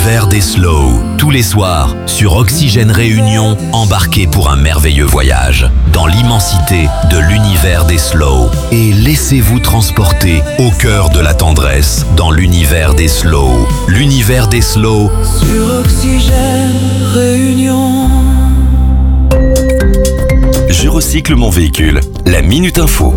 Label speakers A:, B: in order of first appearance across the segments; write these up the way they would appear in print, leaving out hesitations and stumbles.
A: l'univers des slow. Tous les soirs, sur Oxygène Réunion, embarquez pour un merveilleux voyage dans l'immensité de l'univers des slow. Et laissez-vous transporter au cœur de la tendresse dans l'univers des slow. L'univers des slow.
B: Sur Oxygène Réunion.
C: Je recycle mon véhicule. La Minute Info.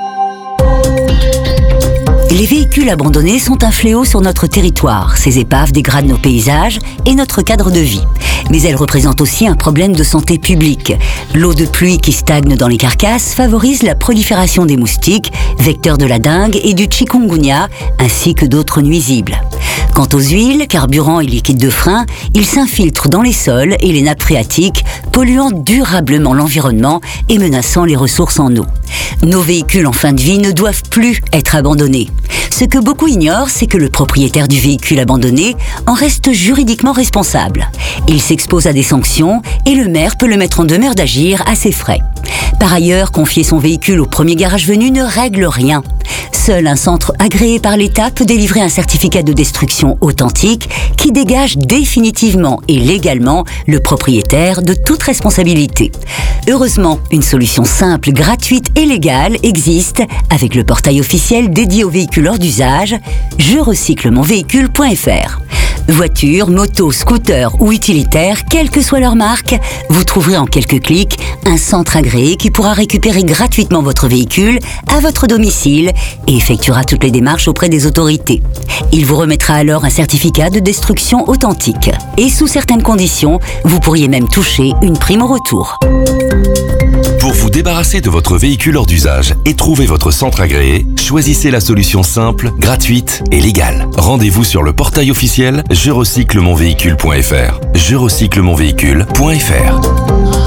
D: Les véhicules abandonnés sont un fléau sur notre territoire. Ces épaves dégradent nos paysages et notre cadre de vie. Mais elles représentent aussi un problème de santé publique. L'eau de pluie qui stagne dans les carcasses favorise la prolifération des moustiques, vecteurs de la dengue et du chikungunya, ainsi que d'autres nuisibles. Quant aux huiles, carburants et liquides de frein, ils s'infiltrent dans les sols et les nappes phréatiques, polluant durablement l'environnement et menaçant les ressources en eau. Nos véhicules en fin de vie ne doivent plus être abandonnés. Ce que beaucoup ignorent, c'est que le propriétaire du véhicule abandonné en reste juridiquement responsable. Il s'expose à des sanctions et le maire peut le mettre en demeure d'agir à ses frais. Par ailleurs, confier son véhicule au premier garage venu ne règle rien. Seul un centre agréé par l'État peut délivrer un certificat de destruction authentique qui dégage définitivement et légalement le propriétaire de toute responsabilité. Heureusement, une solution simple, gratuite et légale existe avec le portail officiel dédié aux véhicules hors d'usage, jerecyclemonvéhicule.fr. Voitures, motos, scooters ou utilitaires, quelle que soit leur marque, vous trouverez en quelques clics un centre agréé qui pourra récupérer gratuitement votre véhicule à votre domicile et effectuera toutes les démarches auprès des autorités. Il vous remettra alors un certificat de destruction authentique. Et sous certaines conditions, vous pourriez même toucher une prime au retour.
C: Pour vous débarrasser de votre véhicule hors d'usage et trouver votre centre agréé, choisissez la solution simple, gratuite et légale. Rendez-vous sur le portail officiel jerecyclemonvéhicule.fr. jerecyclemonvéhicule.fr.